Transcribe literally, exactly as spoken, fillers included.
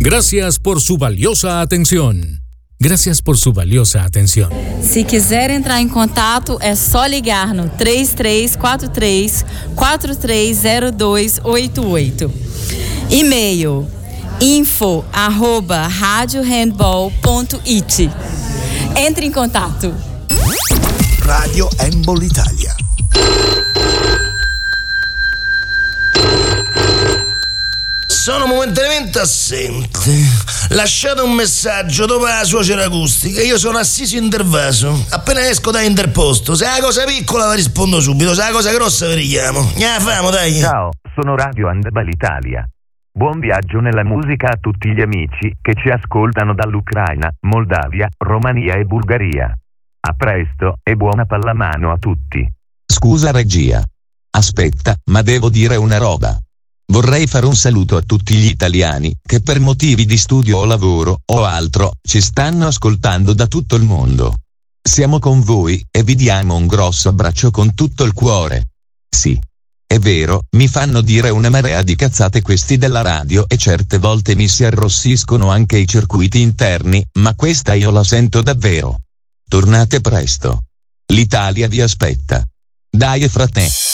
Gracias por su valiosa atención. Gracias por su valiosa atención. Se quiser entrar em contato, é só ligar no três três quatro três, quatro três zero dois oito oito. E-mail info arroba radiohandball ponto it. Entre em contato. Radio Handball Italia. Sono momentaneamente assente. Lasciate un messaggio dopo la suocera acustica. Io sono assiso intervaso. Appena esco da interposto, se è una cosa piccola vi rispondo subito, se è una cosa grossa vi richiamo. Ne famo, dai. Ciao, sono Radio Handball Italia. Buon viaggio nella musica a tutti gli amici che ci ascoltano dall'Ucraina, Moldavia, Romania e Bulgaria. A presto e buona pallamano a tutti. Scusa regia. Aspetta, ma devo dire una roba. Vorrei fare un saluto a tutti gli italiani che per motivi di studio o lavoro o altro ci stanno ascoltando da tutto il mondo. Siamo con voi e vi diamo un grosso abbraccio con tutto il cuore. Sì, è vero, mi fanno dire una marea di cazzate questi della radio e certe volte mi si arrossiscono anche i circuiti interni, ma questa io la sento davvero. Tornate presto. L'Italia vi aspetta. Dai frate.